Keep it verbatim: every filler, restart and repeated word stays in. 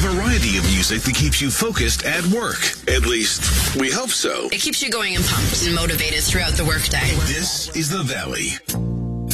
variety of music that keeps you focused at work. At least, we hope so. It keeps you going and pumped and motivated throughout the workday. This is The Valley.